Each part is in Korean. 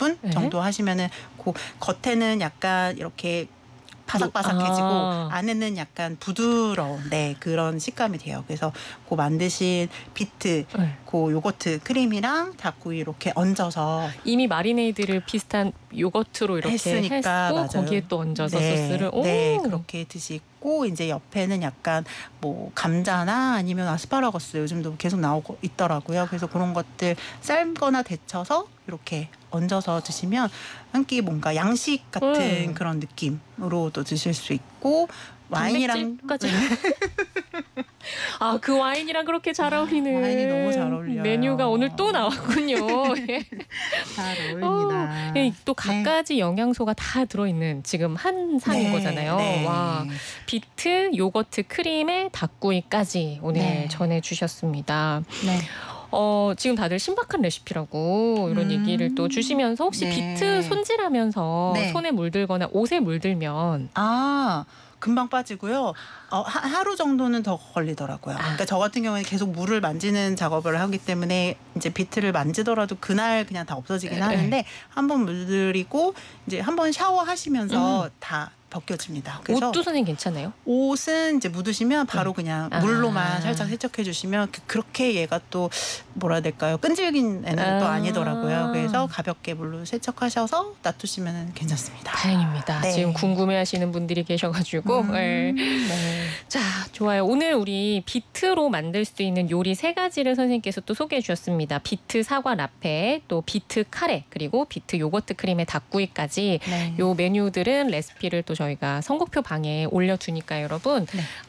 20분 네. 정도 하시면은 그 겉에는 약간 이렇게 바삭바삭해지고 안에는 약간 부드러운 그런 식감이 돼요. 그래서 그 만드신 비트, 네. 그 요거트 크림이랑 닭구이 이렇게 얹어서 이미 마리네이드를 비슷한 요거트로 이렇게 했으니까 했고 맞아요. 거기에 또 얹어서 소스를 네, 그렇게 드시고 이제 옆에는 약간 뭐 감자나 아니면 아스파라거스 요즘도 계속 나오고 있더라고요. 그래서 그런 것들 삶거나 데쳐서 이렇게 얹어서 드시면 한 끼 뭔가 양식 같은 그런 느낌으로도 드실 수 있고 와인이랑 단백질까지. 아, 그 와인이랑 그렇게 잘 어울리는 와인이 너무 잘 어울려요. 메뉴가 오늘 또 나왔군요. 잘 어울립니다. 또 갖가지 영양소가 다 들어있는 지금 한 상인 거잖아요. 와, 비트, 요거트 크림에 닭구이까지 오늘 전해주셨습니다. 네. 지금 다들 신박한 레시피라고 이런 얘기를 또 주시면서 혹시 비트 손질하면서 손에 물들거나 옷에 물들면 금방 빠지고요. 하루 정도는 더 걸리더라고요. 그러니까 저 같은 경우는 계속 물을 만지는 작업을 하기 때문에 이제 비트를 만지더라도 그날 그냥 다 없어지긴 하는데 한번 물들이고 이제 한번 샤워하시면서 다 벗겨집니다. 그래서 옷도 선생님 괜찮아요? 옷은 이제 묻으시면 바로 그냥 물로만 살짝 세척해 주시면 그렇게 얘가 또 뭐라 해야 될까요? 끈질긴 애는 또 아니더라고요. 그래서 가볍게 물로 세척하셔서 놔두시면 괜찮습니다. 다행입니다. 지금 궁금해하시는 분들이 계셔가지고. 자, 좋아요. 오늘 우리 비트로 만들 수 있는 요리 3가지를 선생님께서 또 소개해 주셨습니다. 비트 사과 라페, 또 비트 카레, 그리고 비트 요거트 크림의 닭구이까지 요 메뉴들은 레시피를 또 저희가 선곡표 방에 올려두니까요, 여러분.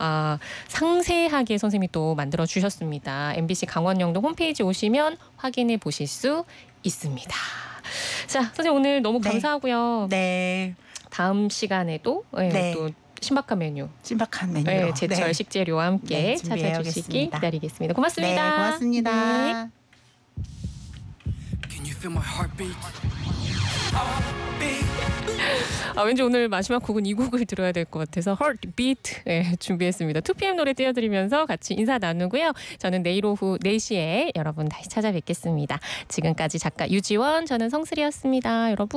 상세하게 선생님이 또 만들어 주셨습니다. MBC 강원영도 홈페이지 오시면 확인해 보실 수 있습니다. 자, 선생님 오늘 너무 감사하고요. 다음 시간에도 또 신박한 메뉴. 제철 식재료와 함께 찾아주시기 기다리겠습니다. 고맙습니다. 네, 고맙습니다. 왠지 오늘 마지막 곡은 이 곡을 들어야 될 것 같아서 Heartbeat 준비했습니다. 2PM 노래 띄워드리면서 같이 인사 나누고요. 저는 내일 오후 4시에 여러분 다시 찾아뵙겠습니다. 지금까지 작가 유지원, 저는 성슬이었습니다. 여러분.